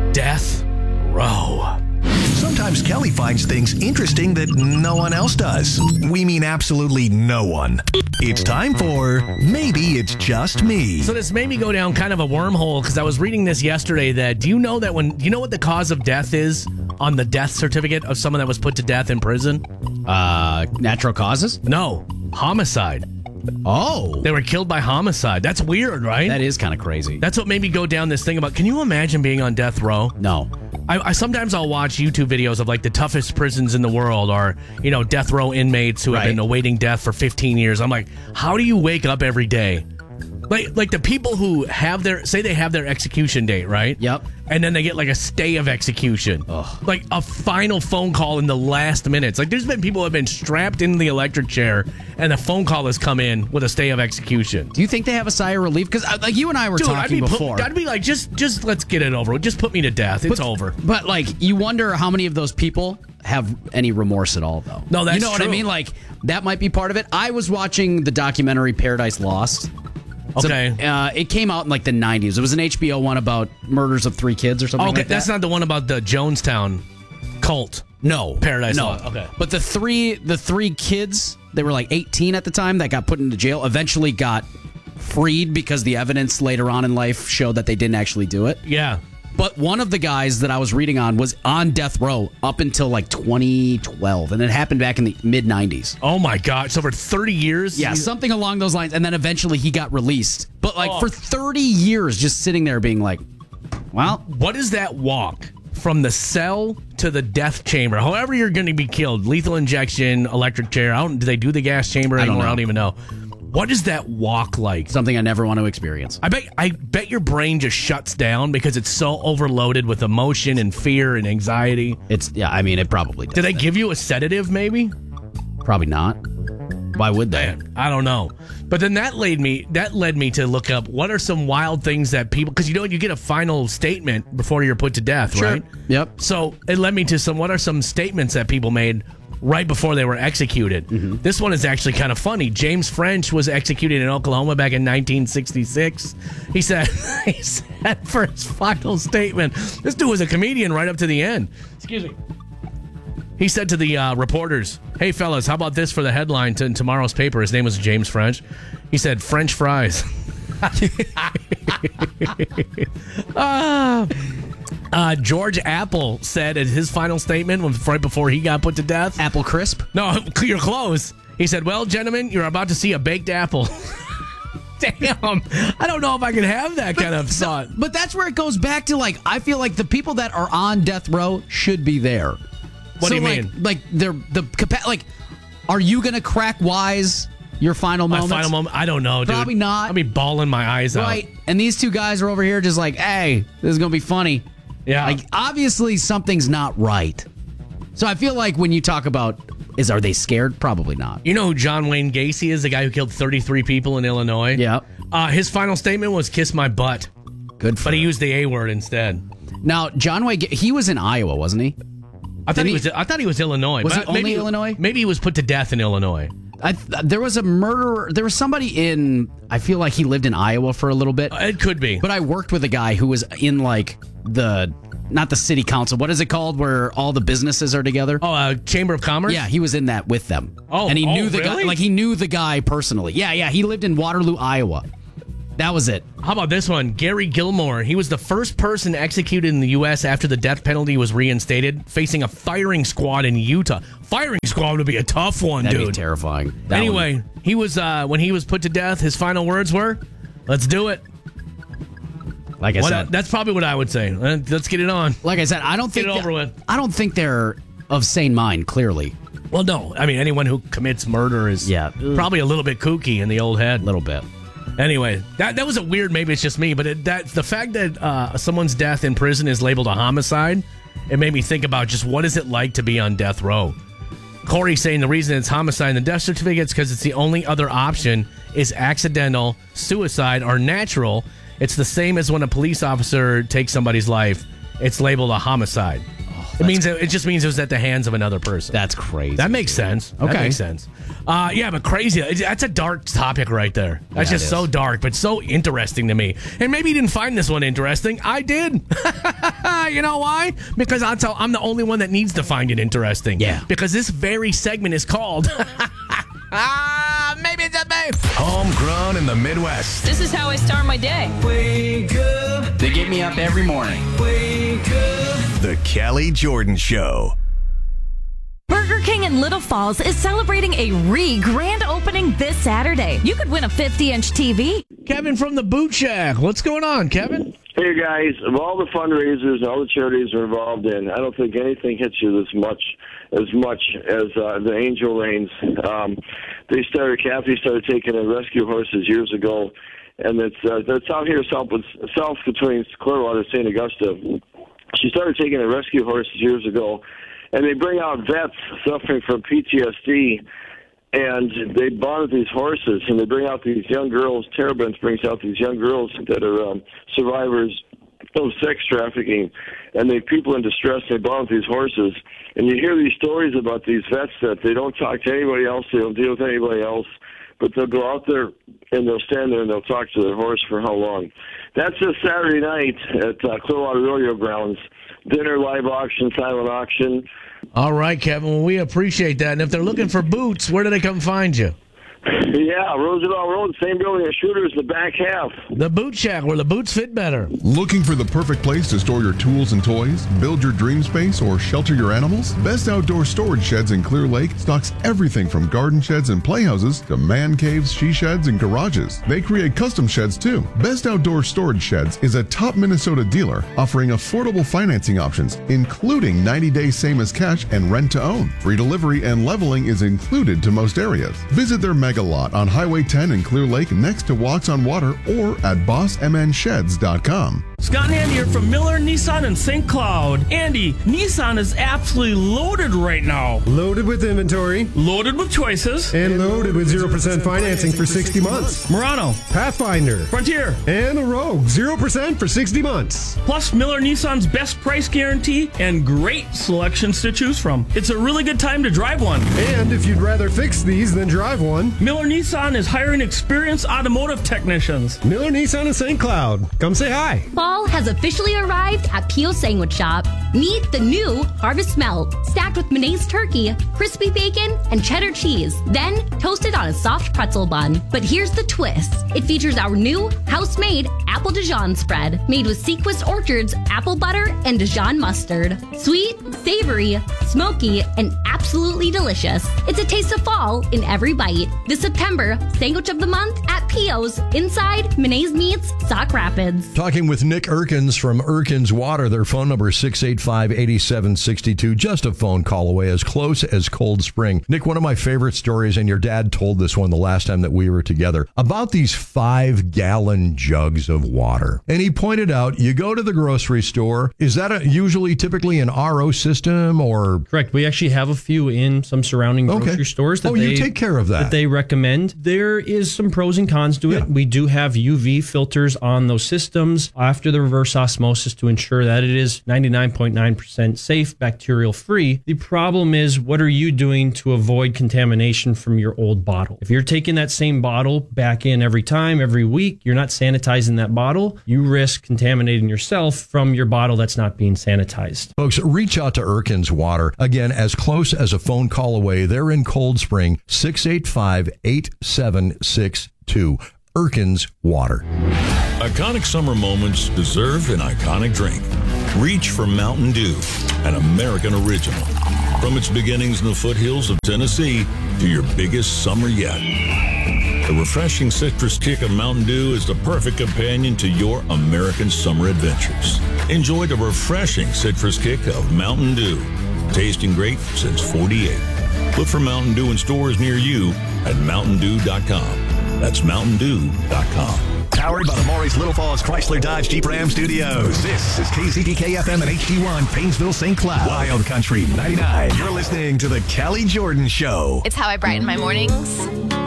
Death Row. Sometimes Kelly finds things interesting that no one else does. We mean absolutely no one. It's time for Maybe It's Just Me. So this made me go down kind of a wormhole because I was reading this yesterday that do you know what the cause of death is on the death certificate of someone that was put to death in prison? Natural causes? No, homicide. Oh. They were killed by homicide. That's weird, right? That is kind of crazy. That's what made me go down this thing about, can you imagine being on death row? No. I sometimes I'll watch YouTube videos of like the toughest prisons in the world or, death row inmates who have been awaiting death for 15 years. I'm like, how do you wake up every day? Like the people who have their execution date, right? Yep. And then they get like a stay of execution. Ugh. Like a final phone call in the last minutes. Like there's been people who have been strapped into the electric chair and a phone call has come in with a stay of execution. Do you think they have a sigh of relief? Because like you and I were talking before. I'd be like, just let's get it over with. Just put me to death. It's over. But like you wonder how many of those people have any remorse at all, though. No, that's you know what I true. mean? Like that might be part of it. I was watching the documentary Paradise Lost. Okay. It came out in like the 90s. It was an HBO one about murders of 3 kids or something like that. That's not the one about the Jonestown cult. No. Paradise no. Lost. Okay. But the three kids, they were like 18 at the time, that got put into jail, eventually got freed because the evidence later on in life showed that they didn't actually do it. Yeah. But one of the guys that I was reading on was on death row up until like 2012. And it happened back in the mid-90s. Oh, my God. So for 30 years? Yeah, something along those lines. And then eventually he got released. But like for 30 years, just sitting there being like, well. What is that walk from the cell to the death chamber? However you're going to be killed, lethal injection, electric chair. Do they do the gas chamber anymore? I don't even know. What is that walk like? Something I never want to experience. I bet your brain just shuts down because it's so overloaded with emotion and fear and anxiety. It probably does. Do they give you a sedative maybe? Probably not. Why would they? Man, I don't know. But then that led me to look up what are some wild things that people, because you get a final statement before you're put to death, right? Yep. So it led me to what are some statements that people made right before they were executed. Mm-hmm. This one is actually kind of funny. James French was executed in Oklahoma back in 1966. He said for his final statement, this dude was a comedian right up to the end. Excuse me. He said to the reporters, "Hey, fellas, how about this for the headline in tomorrow's paper?" His name was James French. He said, "French fries." George Apple said at his final statement right before he got put to death. Apple crisp? No, you're close. He said, "Well, gentlemen, you're about to see a baked apple." Damn, I don't know if I can have that kind of thought. But that's where it goes back to, like, I feel like the people that are on death row should be there. What do you mean? Like are you gonna crack wise your final moments? My final moment? I don't know, dude. Probably not. I'll be bawling my eyes out. Right. And these two guys are over here just like, hey, this is gonna be funny. Yeah. Like, obviously something's not right. So I feel like when you talk about are they scared? Probably not. You know who John Wayne Gacy is? The guy who killed 33 people in Illinois? Yeah. His final statement was "kiss my butt." Good for But he him. used the A word instead. Now, John Wayne, he was in Iowa, wasn't he? I thought he was Illinois. Was but it only maybe, Illinois? Maybe he was put to death in Illinois. There was a murderer. There was somebody in. I feel like he lived in Iowa for a little bit. It could be. But I worked with a guy who was in like not the city council. What is it called where all the businesses are together? Oh, Chamber of Commerce? Yeah, he was in that with them. Oh, and he knew the really? guy. Like he knew the guy personally. Yeah. He lived in Waterloo, Iowa. That was it. How about this one? Gary Gilmore. He was the first person executed in the U.S. after the death penalty was reinstated, facing a firing squad in Utah. Firing squad would be a tough one, That'd dude. be terrifying. Anyway, he was when he was put to death, his final words were, "Let's do it." Like I said, that's probably what I would say. Let's get it on. Like I said, I don't think Get it over with. I don't think they're of sane mind. Clearly, Well, no. I mean, anyone who commits murder is probably a little bit kooky in the old head. a little bit. Anyway, that was a weird, maybe it's just me, but the fact that someone's death in prison is labeled a homicide, it made me think about just what is it like to be on death row. Corey saying the reason it's homicide in the death certificate is because it's the only other option is accidental, suicide, or natural. It's the same as when a police officer takes somebody's life. It's labeled a homicide. It just means it was at the hands of another person. That's crazy. That makes sense. Okay. That makes sense. Yeah, but crazy. That's a dark topic right there. That's just so dark, but so interesting to me. And maybe you didn't find this one interesting. I did. You know why? Because I'm the only one that needs to find it interesting. Yeah. Because this very segment is called... maybe it's a babe. Homegrown in the Midwest. This is how I start my day. Wake up. They get me up every morning. Wake up. The Kelly Jordan Show. Burger King in Little Falls is celebrating a grand opening this Saturday. You could win a 50-inch TV. Kevin from the Boot Shack. What's going on, Kevin? Hey, guys. Of all the fundraisers and all the charities are involved in, I don't think anything hits you as much as the Angel Reigns. Kathy started taking in rescue horses years ago, and it's out here south between Clearwater and St. Augusta. She started taking in rescue horses years ago, and they bring out vets suffering from PTSD, and they bond these horses, and they bring out these young girls. Terrabins brings out these young girls that are survivors of sex trafficking, and they people in distress. They bond these horses, and you hear these stories about these vets that they don't talk to anybody else, they don't deal with anybody else, but they'll go out there and they'll stand there and they'll talk to their horse for how long. That's this Saturday night at Clearwater Rodeo Grounds. Dinner, live auction, silent auction. All right, Kevin. Well, we appreciate that. And if they're looking for boots, where do they come find you? Yeah, Roosevelt Road, same building as Shooters, the back half. The Boot Shack, where the boots fit better. Looking for the perfect place to store your tools and toys, build your dream space, or shelter your animals? Best Outdoor Storage Sheds in Clear Lake stocks everything from garden sheds and playhouses to man caves, she sheds, and garages. They create custom sheds too. Best Outdoor Storage Sheds is a top Minnesota dealer offering affordable financing options, including 90-day same as cash and rent to own. Free delivery and leveling is included to most areas. Visit their mega lot on Highway 10 in Clear Lake next to Walks on Water or at bossmnsheds.com. Scott and Andy here from Miller Nissan in St. Cloud. Andy, Nissan is absolutely loaded right now. Loaded with inventory. Loaded with choices. And loaded with 0% financing for 60 months. Murano. Pathfinder. Frontier. And the Rogue. 0% for 60 months. Plus Miller Nissan's best price guarantee and great selections to choose from. It's a really good time to drive one. And if you'd rather fix these than drive one, Miller Nissan is hiring experienced automotive technicians. Miller Nissan in St. Cloud. Come say hi. Fall has officially arrived at P.O. Sandwich Shop. Meet the new Harvest Melt, stacked with Mayonnaise turkey, crispy bacon, and cheddar cheese, then toasted on a soft pretzel bun. But here's the twist. It features our new house-made apple Dijon spread, made with Sequist Orchard's apple butter and Dijon mustard. Sweet, savory, smoky, and absolutely delicious. It's a taste of fall in every bite. This September, Sandwich of the Month at P.O.'s inside Mayonnaise Meats, Sauk Rapids. Talking with Nick Erkins from Erkins Water. Their phone number is 685-8762. Just a phone call away, as close as Cold Spring. Nick, one of my favorite stories, and your dad told this one the last time that we were together, about these 5-gallon jugs of water. And he pointed out, you go to the grocery store. Is that typically an RO system or? Correct. We actually have a few in some surrounding grocery stores. You take care of that. That they recommend. There is some pros and cons to it. We do have UV filters on those systems after the reverse osmosis to ensure that it is 99.9% safe, bacterial free. The problem is, what are you doing to avoid contamination from your old bottle? If you're taking that same bottle back in every time, every week, you're not sanitizing that bottle, you risk contaminating yourself from your bottle that's not being sanitized. Folks, reach out to Erkins Water. Again, as close as a phone call away. They're in Cold Spring, 685-8762. Erkins Water. Iconic summer moments deserve an iconic drink. Reach for Mountain Dew, an American original. From its beginnings in the foothills of Tennessee to your biggest summer yet. The refreshing citrus kick of Mountain Dew is the perfect companion to your American summer adventures. Enjoy the refreshing citrus kick of Mountain Dew. Tasting great since 48. Look for Mountain Dew in stores near you at mountaindew.com. That's mountaindew.com. Powered by the Maurice Little Falls Chrysler Dodge Jeep Ram Studios. This is KZDK-FM and HD1 Painesville, St. Cloud. Wild Country 99. You're listening to The Kelly Jordan Show. It's how I brighten my mornings.